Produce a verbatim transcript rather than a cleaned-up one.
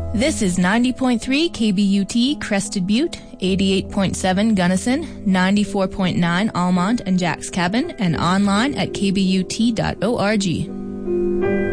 This is ninety point three K B U T Crested Butte, eighty-eight point seven Gunnison, ninety-four point nine Almont and Jack's Cabin, and online at k b u t dot org.